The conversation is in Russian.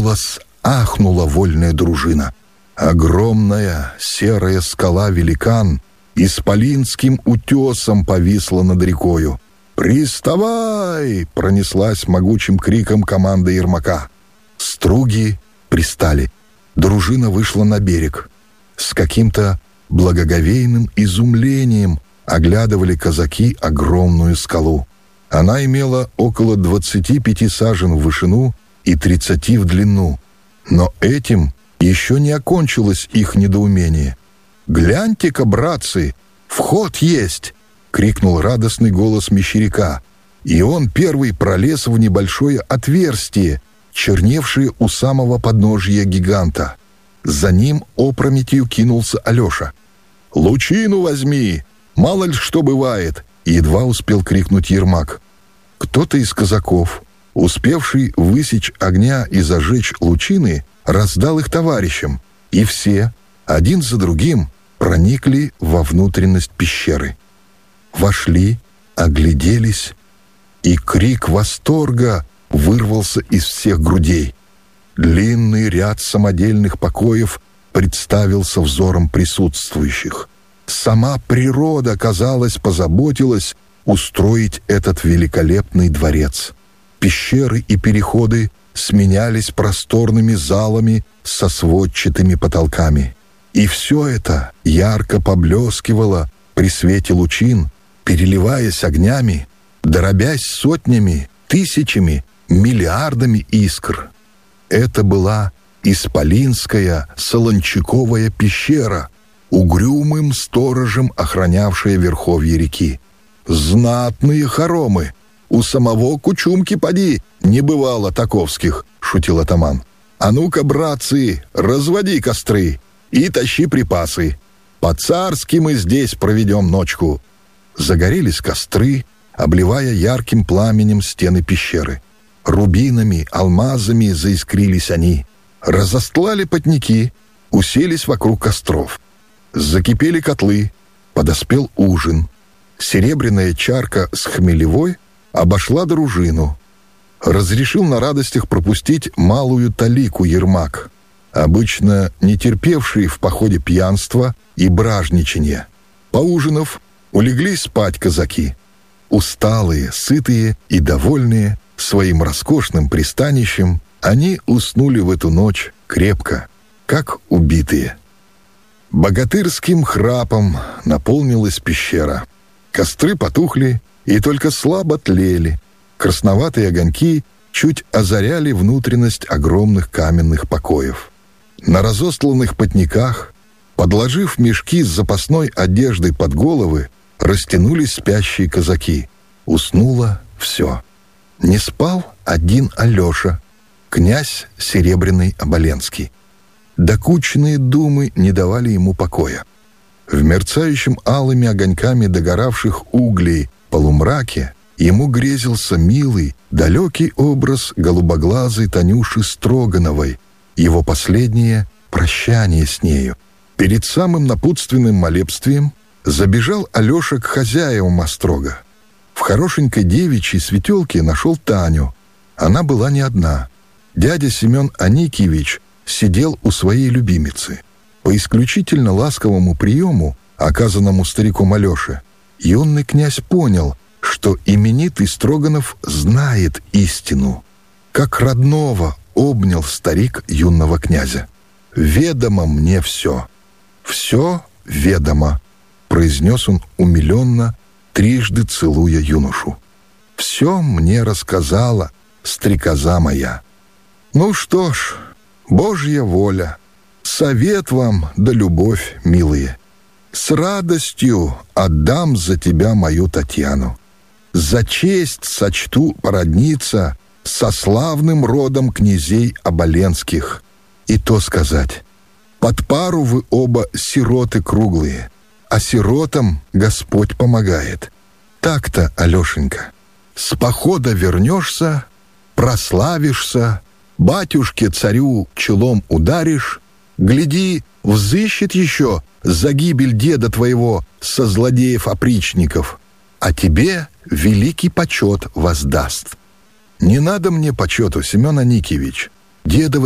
голос ахнула вольная дружина. Огромная серая скала-великан исполинским утесом повисла над рекою. «Приставай!» — пронеслась могучим криком команда Ермака. Струги пристали. Дружина вышла на берег. С каким-то благоговейным изумлением оглядывали казаки огромную скалу. Она имела около 25 сажен в вышину и 30 в длину. Но этим еще не окончилось их недоумение. «Гляньте-ка, братцы, вход есть!» — крикнул радостный голос мещеряка. И он первый пролез в небольшое отверстие, черневшее у самого подножия гиганта. За ним опрометью кинулся Алеша. «Лучину возьми! Мало ли что бывает!» — едва успел крикнуть Ермак. Кто-то из казаков, успевший высечь огня и зажечь лучины, раздал их товарищам, и все, один за другим, проникли во внутренность пещеры. Вошли, огляделись, и крик восторга вырвался из всех грудей. Длинный ряд самодельных покоев представился взором присутствующих. Сама природа, казалось, позаботилась устроить этот великолепный дворец. Пещеры и переходы сменялись просторными залами со сводчатыми потолками. И все это ярко поблескивало при свете лучин, переливаясь огнями, дробясь сотнями, тысячами, миллиардами искр. Это была Исполинская Солончаковая пещера, угрюмым сторожем охранявшая верховье реки. «Знатные хоромы! У самого Кучумки, поди, не бывало таковских!» — шутил атаман. «А ну-ка, братцы, разводи костры и тащи припасы. По-царски мы здесь проведем ночку». Загорелись костры, обливая ярким пламенем стены пещеры. Рубинами, алмазами заискрились они. Разостлали потники, уселись вокруг костров. Закипели котлы, подоспел ужин. Серебряная чарка с хмелевой обошла дружину. Разрешил на радостях пропустить малую талику Ермак, обычно не терпевший в походе пьянства и бражничания. Поужинав, улеглись спать казаки. Усталые, сытые и довольные своим роскошным пристанищем, они уснули в эту ночь крепко, как убитые. Богатырским храпом наполнилась пещера. Костры потухли и только слабо тлели. Красноватые огоньки чуть озаряли внутренность огромных каменных покоев. На разостланных потниках, подложив мешки с запасной одеждой под головы, растянулись спящие казаки. Уснуло все. Не спал один Алеша, князь Серебряный Оболенский. Докучные думы не давали ему покоя. В мерцающем алыми огоньками догоравших углей полумраке ему грезился милый, далекий образ голубоглазой Танюши Строгановой, его последнее прощание с нею. Перед самым напутственным молебствием забежал Алеша к хозяевам острога. В хорошенькой девичьей светелке нашел Таню. Она была не одна. Дядя Семен Аникьевич сидел у своей любимицы. По исключительно ласковому приему, оказанному стариком Алёше, юный князь понял, что именитый Строганов знает истину. Как родного обнял старик юного князя. «Ведомо мне все. Все ведомо», — произнес он умиленно, трижды целуя юношу. «Все мне рассказала стрекоза моя. Ну что ж, Божья воля, совет вам да любовь, милые. С радостью отдам за тебя мою Татьяну. За честь сочту породниться со славным родом князей Оболенских. И то сказать, под пару вы оба сироты круглые, а сиротам Господь помогает. Так-то, Алешенька, с похода вернешься, прославишься, батюшке-царю челом ударишь, гляди, взыщет еще за гибель деда твоего со злодеев-опричников, а тебе великий почет воздаст. Не надо мне почету, Семен Аникьевич. Деда